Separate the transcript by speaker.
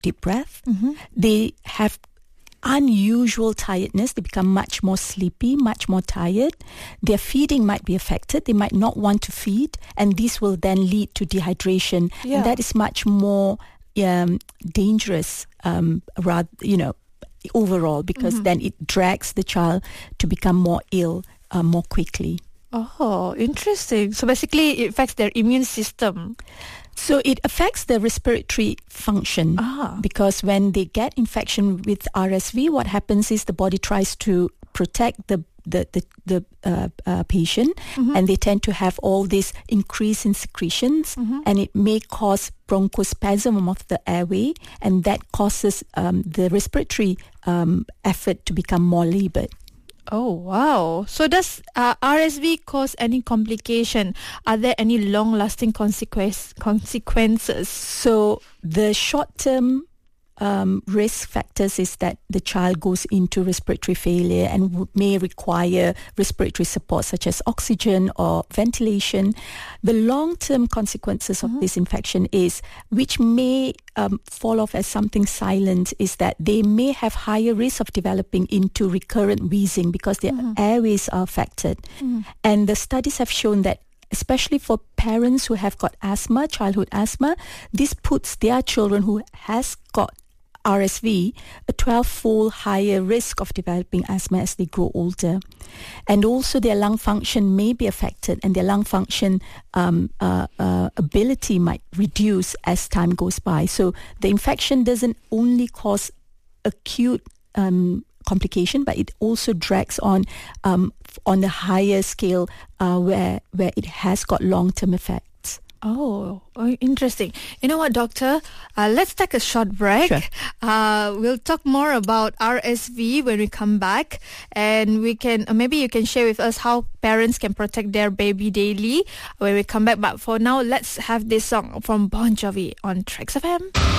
Speaker 1: deep breath. They have unusual tiredness. They become much more sleepy, much more tired. Their feeding might be affected. They might not want to feed, and this will then lead to dehydration.
Speaker 2: Yeah.
Speaker 1: And that is much more dangerous, overall, because then it drags the child to become more ill more quickly.
Speaker 2: Oh, interesting. So basically it affects their immune system.
Speaker 1: So it affects the respiratory function because when they get infection with RSV, what happens is the body tries to protect the patient, and they tend to have all this increase in secretions, and it may cause bronchospasm of the airway, and that causes the respiratory effort to become more labored.
Speaker 2: Oh, wow. So does RSV cause any complication? Are there any long-lasting consequences?
Speaker 1: So the short-term risk factors is that the child goes into respiratory failure and may require respiratory support such as oxygen or ventilation. The long-term consequences of this infection is, which may fall off as something silent, is that they may have higher risk of developing into recurrent wheezing because their airways are affected. And the studies have shown that especially for parents who have got asthma, childhood asthma, this puts their children who has got RSV a 12-fold higher risk of developing asthma as they grow older. And also their lung function may be affected, and their lung function ability might reduce as time goes by. So the infection doesn't only cause acute complication, but it also drags on the higher scale where it has got long-term effects.
Speaker 2: Oh, interesting. You know what, Doctor? Let's take a short break.
Speaker 1: Sure.
Speaker 2: We'll talk more about RSV when we come back, and we can maybe you can share with us how parents can protect their baby daily when we come back. But for now, let's have this song from Bon Jovi on Trax FM.